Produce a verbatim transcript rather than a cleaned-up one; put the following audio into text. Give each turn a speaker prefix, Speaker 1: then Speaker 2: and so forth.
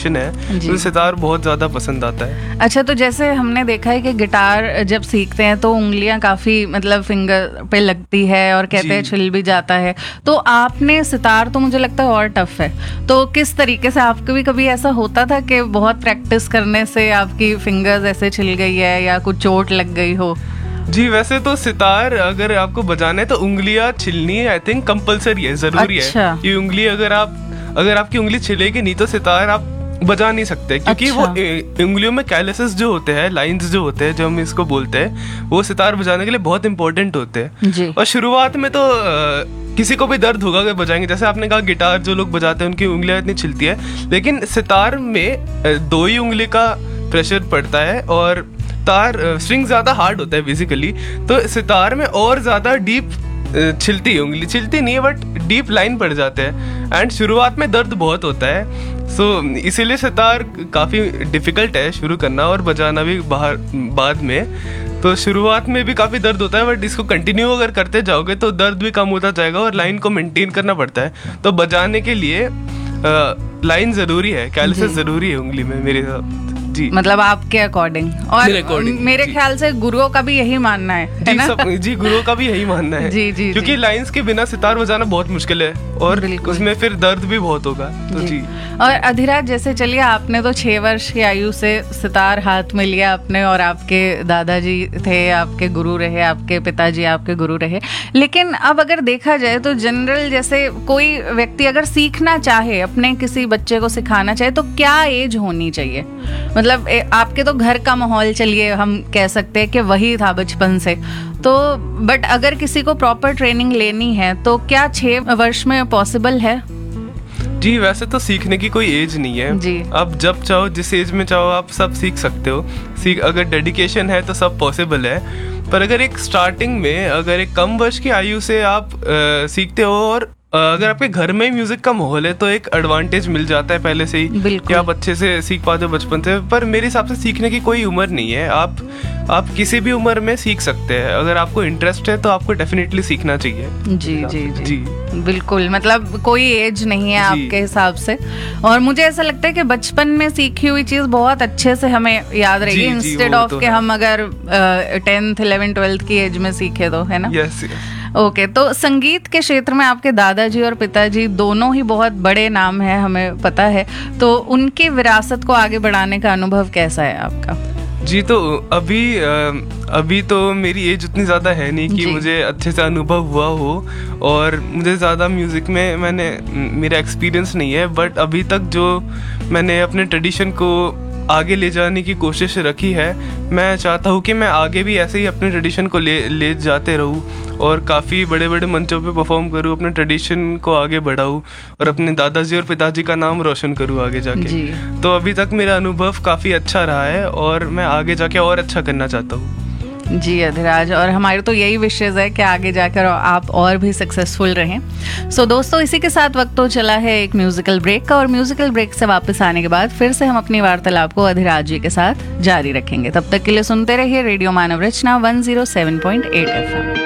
Speaker 1: Passion है, तो सितार बहुत ज़्यादा पसंद आता है।
Speaker 2: अच्छा, तो जैसे हमने देखा है कि गिटार जब सीखते हैं तो उंगलियां काफ़ी मतलब फिंगर पे लगती है और कहते हैं छिल भी जाता है, तो आपने सितार तो मुझे लगता है और टफ है, तो किस तरीके से आपको भी कभी ऐसा होता था कि बहुत प्रैक्टिस करने से आपकी फिंगर्स ऐसे छिल गई है या कुछ चोट लग गई हो?
Speaker 1: जी, वैसे तो सितार अगर आपको बजाना है तो उंगलियां छिलनी आई थिंक कंपलसरी है, जरूरी अच्छा। है। ये उंगली अगर आप अगर आपकी उंगली छिलेगी नहीं तो सितार आप बजा नहीं सकते, क्योंकि अच्छा। वो उंगलियों में कैलिसेस जो होते हैं, लाइंस जो होते हैं, जो हम इसको बोलते हैं, वो सितार बजाने के लिए बहुत इंपॉर्टेंट होते हैं। और शुरुआत में तो आ, किसी को भी दर्द होगा अगर बजाएंगे, जैसे आपने कहा गिटार जो लोग बजाते हैं उनकी उंगलियां इतनी छिलती है, लेकिन सितार में दो ही उंगली का प्रेशर पड़ता है और तार स्ट्रिंग ज्यादा हार्ड होता है बेसिकली, तो सितार में और ज्यादा डीप छिलती है उंगली, छिलती नहीं है बट डीप लाइन पड़ जाते हैं, एंड शुरुआत में दर्द बहुत होता है। सो so, इसीलिए सितार काफ़ी डिफ़िकल्ट है शुरू करना और बजाना भी बाहर बाद में। तो शुरुआत में भी काफ़ी दर्द होता है, बट इसको कंटिन्यू अगर करते जाओगे तो दर्द भी कम होता जाएगा और लाइन को मेंटेन करना पड़ता है। तो बजाने के लिए आ, लाइन ज़रूरी है, कैलिसेस ज़रूरी है उंगली में मेरे हिसाब जी।
Speaker 2: मतलब आपके अकॉर्डिंग और मेरे, मेरे ख्याल से गुरुओं का भी यही मानना है, है
Speaker 1: जी,
Speaker 2: ना?
Speaker 1: सब, जी गुरुओं का भी यही मानना है जी, जी, क्योंकि लाइंस के बिना सितार बजाना बहुत मुश्किल है और उसमें फिर दर्द भी बहुत होगा। तो जी, जी।
Speaker 2: और अधिराज, जैसे चलिए आपने तो छह वर्ष की आयु से सितार हाथ में लिया अपने, और आपके दादाजी थे आपके गुरु रहे, आपके पिताजी आपके गुरु रहे, लेकिन अब अगर देखा जाए तो जनरल जैसे कोई व्यक्ति अगर सीखना चाहे, अपने किसी बच्चे को सिखाना चाहे, तो क्या एज होनी चाहिए? मतलब आपके तो घर का माहौल चलिए हम कह सकते हैं कि वही था बचपन से, तो बट अगर किसी को प्रॉपर ट्रेनिंग लेनी है तो क्या छह वर्ष में पॉसिबल है?
Speaker 1: जी, वैसे तो सीखने की कोई एज नहीं है जी। आप जब चाहो, जिस एज में चाहो आप सब सीख सकते हो। सीख अगर डेडिकेशन है तो सब पॉसिबल है, पर अगर एक स्टार्टिंग में अगर एक कम वर्ष की आयु से आप आ, सीखते हो और अगर आपके घर में म्यूजिक का माहौल है तो एक एडवांटेज मिल जाता है पहले से ही कि आप अच्छे से सीख पाते हो बचपन से। पर मेरे हिसाब से सीखने की कोई उम्र नहीं है, आप आप किसी भी उम्र में सीख सकते हैं। अगर आपको इंटरेस्ट है तो आपको डेफिनेटली सीखना चाहिए।
Speaker 2: जी जी जी, जी। बिल्कुल, मतलब कोई एज नहीं है आपके हिसाब से। और मुझे ऐसा लगता है कि बचपन में सीखी हुई चीज बहुत अच्छे से हमें याद रहेगी, इंस्टेड ऑफ तो कि हम अगर टेंथ इलेवेंथ ट्वेल्थ की एज में सीखे तो, है ना?
Speaker 1: Yes yes.
Speaker 2: ओके okay, तो संगीत के क्षेत्र में आपके दादाजी और पिताजी दोनों ही बहुत बड़े नाम है, हमें पता है, तो उनकी विरासत को आगे बढ़ाने का अनुभव कैसा है आपका?
Speaker 1: जी, तो अभी अभी तो मेरी एज उतनी ज़्यादा है नहीं कि मुझे अच्छे से अनुभव हुआ हो, और मुझे ज़्यादा म्यूज़िक में मैंने मेरा एक्सपीरियंस नहीं है, बट अभी तक जो मैंने अपने ट्रेडिशन को आगे ले जाने की कोशिश रखी है, मैं चाहता हूँ कि मैं आगे भी ऐसे ही अपने ट्रेडिशन को ले ले जाते रहूँ और काफ़ी बड़े बड़े मंचों पे परफॉर्म करूँ, अपने ट्रेडिशन को आगे बढ़ाऊँ और अपने दादाजी और पिताजी का नाम रोशन करूँ आगे जाके। तो अभी तक मेरा अनुभव काफ़ी अच्छा रहा है और मैं आगे जाके और अच्छा करना चाहता हूँ।
Speaker 2: जी अधिराज, और हमारे तो यही विशेष है कि आगे जाकर आप और भी सक्सेसफुल रहें। सो so, दोस्तों, इसी के साथ वक्त तो चला है एक म्यूजिकल ब्रेक का, और म्यूजिकल ब्रेक से वापस आने के बाद फिर से हम अपनी वार्तालाप को अधिराज जी के साथ जारी रखेंगे। तब तक के लिए सुनते रहिए रेडियो मानव रचना one zero seven point eight F M.